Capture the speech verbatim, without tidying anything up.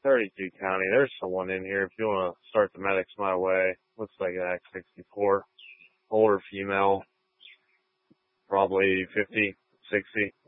thirty-two County. There's someone in here if you want to start the medics my way. Looks like an X sixty-four. Older female. Probably fifty, sixty.